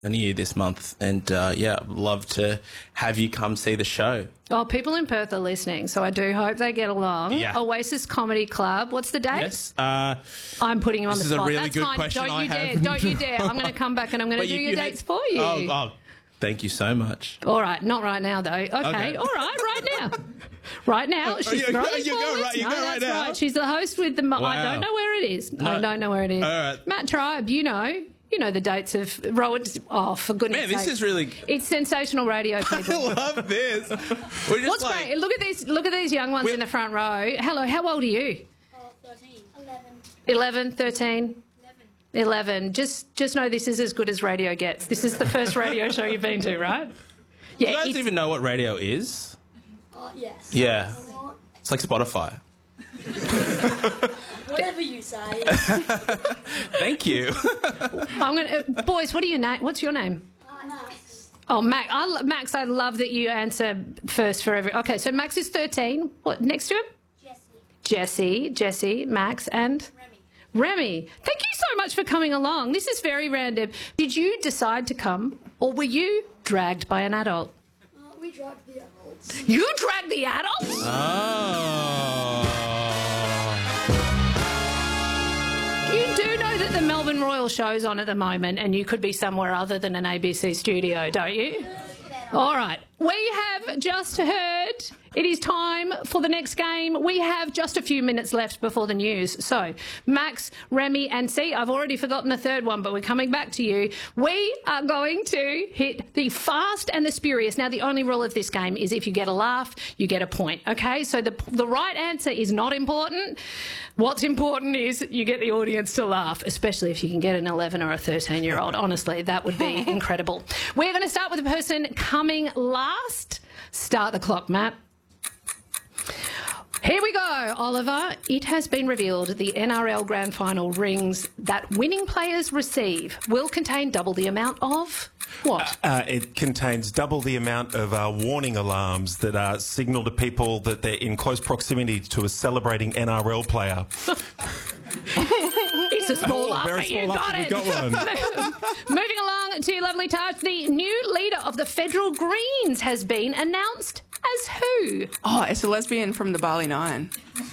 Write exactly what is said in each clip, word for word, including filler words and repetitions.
New Year this month, and uh, yeah, I'd love to have you come see the show. Oh, people in Perth are listening, so I do hope they get along. Yeah. Oasis Comedy Club. What's the date? Yes. Uh, I'm putting you on this the is a spot. really That's good fine. question Don't I you have. dare. Don't you dare. I'm going to come back and I'm going to But do you- your you had- dates for you. Oh, oh, thank you so much. All right, not right now though. Okay, Okay. all right, right now. Right now, Oh, she's you- throwing you go forwards. right- you no, go that's right now. right. She's the host with the. Mo- I Wow. don't know where it is. I No. don't know where it is. All right. Matt Tribe, you know, you know the dates of Rowan. Oh, for goodness' Man, this sake. is really. It's sensational radio, I people. love this. We're just What's like, great? Look at these. Look at these young ones We're- in the front row. Hello, how old are you? Oh, thirteen. eleven. Eleven, thirteen. eleven. eleven. Just just know this is as good as radio gets. This is the first radio show you've been to, right? Do Yeah. you guys it's- even know what radio is? Oh, yes. Yeah. What? It's like Spotify. Whatever you say. Thank you. I'm gonna, uh, boys, what are your name? What's your name? Uh, Max. Oh, Max. I, lo- Max, I love that you answer first for every. Okay, so Max is thirteen. What next to him? Jesse. Jesse, Jesse, Max, and Remy. Remy. Thank you so much for coming along. This is very random. Did you decide to come, or were you dragged by an adult? Uh, we dragged the adults. You dragged the adults? Oh. You do know that the Melbourne Royal show's on at the moment, and you could be somewhere other than an A B C studio, don't you? All right. We have just heard it is time for the next game. We have just a few minutes left before the news. So, Max, Remy, and see, I've already forgotten the third one, but we're coming back to you. We are going to hit the fast and the spurious. Now, the only rule of this game is if you get a laugh, you get a point, okay? So the, the right answer is not important. What's important is you get the audience to laugh, especially if you can get an eleven or a thirteen-year-old. Honestly, that would be incredible. We're going to start with the person coming last. Start the clock, Matt. Here we go, Oliver. It has been revealed the N R L Grand Final rings that winning players receive will contain double the amount of what? Uh, it contains double the amount of uh, warning alarms that uh, signal to people that they're in close proximity to a celebrating N R L player. It's a small laugh, very but you small got laugh, it. you got one. Moving along to lovely Taj, the new leader of the Federal Greens has been announced as who? Oh, it's a lesbian from the Bali Nine.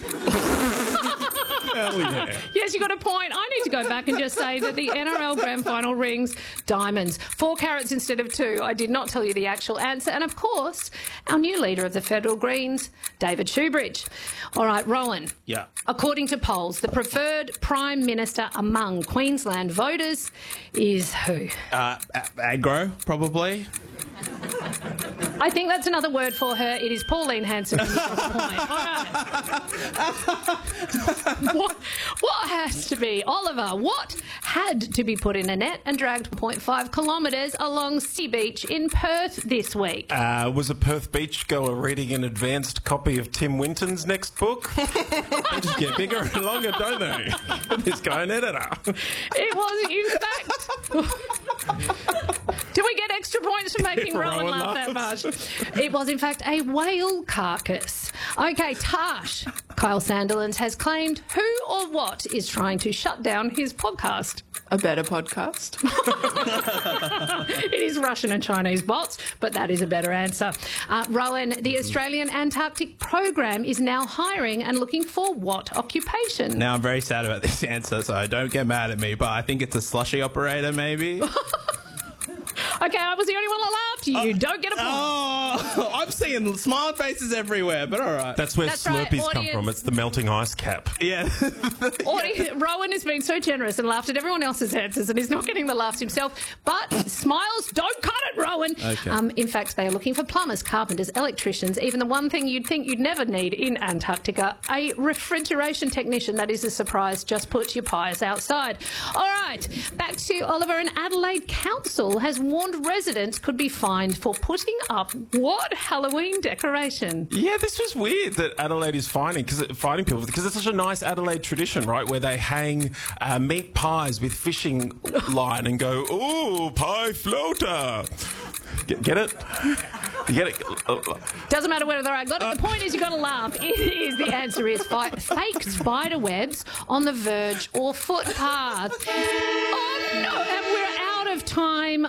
Hell yeah. Yes, you got a point. I need to go back and just say that the N R L Grand Final rings diamonds. Four carats instead of two. I did not tell you the actual answer. And, of course, our new leader of the Federal Greens, David Shoebridge. All right, Rowan. Yeah. According to polls, the preferred Prime Minister among Queensland voters is who? Uh, a- aggro, probably. I think that's another word for her. It is Pauline Hanson. Point. All right. what, what has to be, Oliver, what had to be put in a net and dragged zero point five kilometres along Sea Beach in Perth this week? Uh, was a Perth beach goer reading an advanced copy of Tim Winton's next book? They just get bigger and longer, don't they? This guy an editor. It was, in fact... Do we get extra points for making Rowan Rowan laugh that much? It was, in fact, a whale carcass. OK, Tash. Kyle Sandilands has claimed who or what is trying to shut down his podcast. A better podcast. It is Russian and Chinese bots, but that is a better answer. Uh, Rowan, the Australian Antarctic Program is now hiring and looking for what occupation? Now, I'm very sad about this answer, so don't get mad at me, but I think it's a slushy operator, maybe. OK, I was the only one that laughed. You don't get a point. Oh, I'm seeing smile faces everywhere, but all right. That's where That's right, Slurpees come audience. from. It's the melting ice cap. Yeah. Audi- Rowan has been so generous and laughed at everyone else's answers and he's not getting the laughs himself. But smiles don't cut it, Rowan. Okay. Um, in fact, they are looking for plumbers, carpenters, electricians, even the one thing you'd think you'd never need in Antarctica, a refrigeration technician. That is a surprise. Just put your pies outside. All right, back to Oliver. An Adelaide council has warned residents could be fined for putting up what Halloween decoration? Yeah, this was weird that Adelaide is finding because finding people because it's such a nice Adelaide tradition, right? Where they hang uh, meat pies with fishing line and go, "Ooh, pie floater." Get, get it? You get it? Doesn't matter whether I got it. The point is you got to laugh. It is the answer is fi- fake spider webs on the verge or footpath. Oh no! And we're out of time.